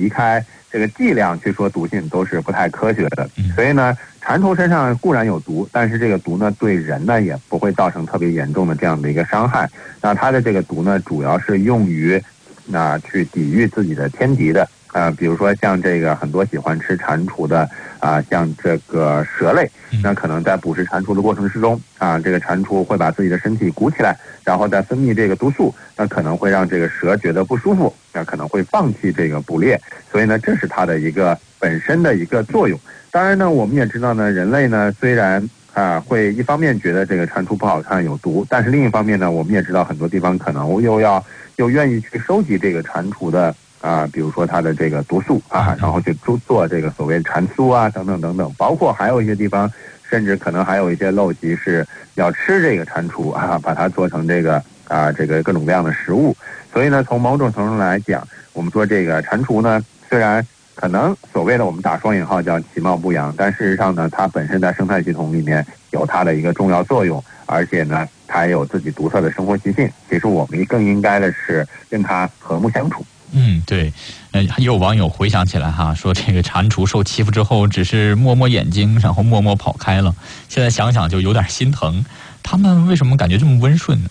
离开这个剂量去说毒性都是不太科学的。所以呢，蟾蜍身上固然有毒，但是这个毒呢对人呢也不会造成特别严重的这样的一个伤害。那它的这个毒呢，主要是用于去抵御自己的天敌的。比如说像这个很多喜欢吃蟾蜍的像这个蛇类，那可能在捕食蟾蜍的过程之中这个蟾蜍会把自己的身体鼓起来，然后再分泌这个毒素，那可能会让这个蛇觉得不舒服，那可能会放弃这个捕猎。所以呢，这是它的一个本身的一个作用。当然呢，我们也知道呢，人类呢虽然会一方面觉得这个蟾蜍不好看有毒，但是另一方面呢，我们也知道很多地方可能又愿意去收集这个蟾蜍的比如说它的这个毒素然后去做这个所谓蟾酥等等等等，包括还有一些地方甚至可能还有一些陋习是要吃这个蟾蜍把它做成这个各种各样的食物。所以呢，从某种程度来讲，我们说这个蟾蜍呢，虽然可能所谓的我们打双引号叫其貌不扬，但事实上呢，它本身在生态系统里面有它的一个重要作用，而且呢，它也有自己独特的生活习性。其实我们更应该的是跟它和睦相处。 对，也有网友回想起来说这个蟾蜍受欺负之后，只是摸摸眼睛，然后默默跑开了。现在想想就有点心疼，他们为什么感觉这么温顺呢？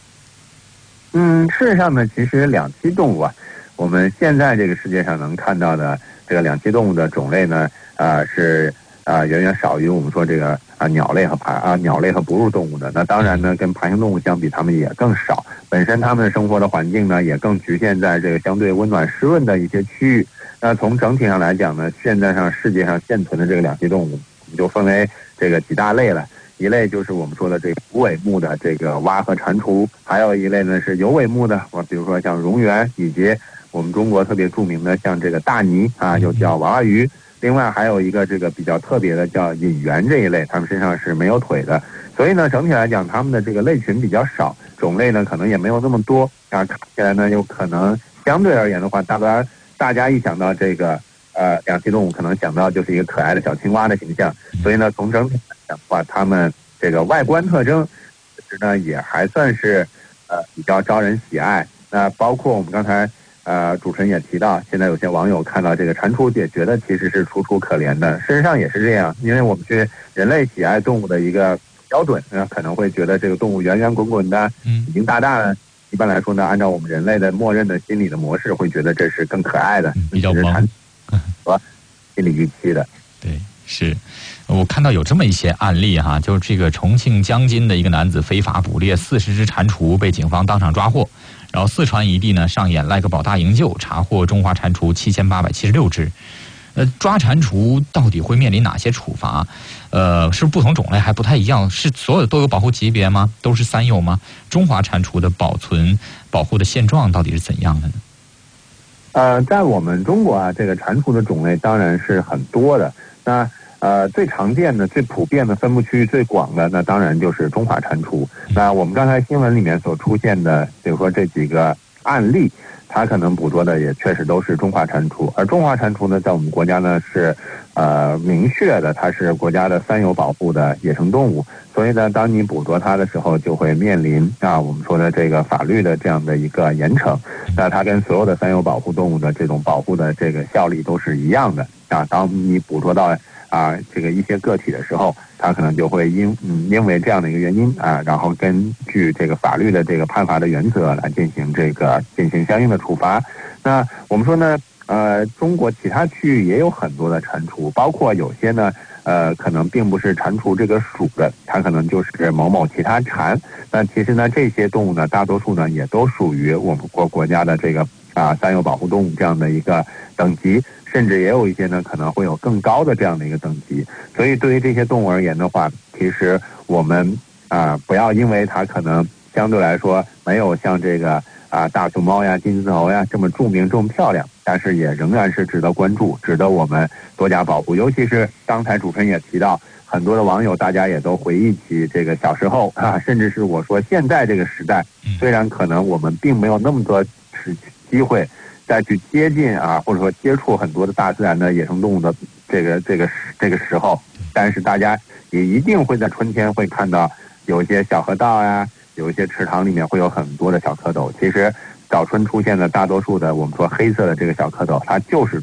事实上呢，其实两栖动物我们现在这个世界上能看到的这个两栖动物的种类呢，是远远少于我们说这个鸟类和哺乳动物的。那当然呢，跟爬行动物相比，它们也更少。本身它们生活的环境呢，也更局限在这个相对温暖湿润的一些区域。那从整体上来讲呢，现在世界上现存的这个两栖动物，我们就分为这个几大类了。一类就是我们说的这个无尾目的这个蛙和蟾蜍，还有一类呢是有尾目的，比如说像蝾螈，以及我们中国特别著名的像这个大鲵又叫娃娃鱼。另外还有一个这个比较特别的叫隐螈这一类，它们身上是没有腿的。所以呢，整体来讲，它们的这个类群比较少，种类呢可能也没有那么多看起来呢，有可能相对而言的话，大家一想到这个两栖动物，可能想到就是一个可爱的小青蛙的形象。所以呢，从整体来讲的话，它们这个外观特征其实呢也还算是比较招人喜爱。那包括我们刚才主持人也提到，现在有些网友看到这个蟾蜍也觉得其实是楚楚可怜的。事实上也是这样，因为我们去人类喜爱动物的一个标准可能会觉得这个动物圆圆滚滚的，眼睛大大的。一般来说呢，按照我们人类的默认的心理的模式，会觉得这是更可爱的， 比较萌和心理预期的。 对，是。我看到有这么一些案例就是这个重庆江津的一个男子非法捕猎40只蟾蜍，被警方当场抓获。然后四川一地呢上演赖个保大营救，查获中华蟾蜍7876只。抓蟾蜍到底会面临哪些处罚？是不是不同种类还不太一样？是所有的都有保护级别吗？都是3有吗？中华蟾蜍的保护的现状到底是怎样的呢？在我们中国这个蟾蜍的种类当然是很多的。那最常见的、最普遍的、分布区域最广的，那当然就是中华蟾蜍。那我们刚才新闻里面所出现的，比如说这几个案例，它可能捕捉的也确实都是中华蟾蜍。而中华蟾蜍呢，在我们国家呢是明确的，它是国家的3有保护的野生动物。所以呢，当你捕捉它的时候，就会面临我们说的这个法律的这样的一个严惩。那它跟所有的3有保护动物的这种保护的这个效力都是一样的当你捕捉到这个一些个体的时候，它可能就会因为这样的一个原因然后根据这个法律的这个判罚的原则来进行相应的处罚。那我们说呢，中国其他区域也有很多的蟾蜍，包括有些呢可能并不是蟾蜍这个属的，它可能就是某某其他蟾。那其实呢，这些动物呢，大多数呢也都属于我们国家的这个3有保护动物这样的一个等级。甚至也有一些呢可能会有更高的这样的一个等级。所以对于这些动物而言的话，其实我们不要因为它可能相对来说没有像这个大熊猫呀、金丝猴呀这么著名、这么漂亮，但是也仍然是值得关注，值得我们多加保护。尤其是刚才主持人也提到，很多的网友大家也都回忆起这个小时候甚至是我说现在这个时代，虽然可能我们并没有那么多机会再去接近或者说接触很多的大自然的野生动物的这个时候，但是大家也一定会在春天会看到有一些小河道呀，有一些池塘里面会有很多的小蝌蚪。其实早春出现的大多数的我们说黑色的这个小蝌蚪，它就是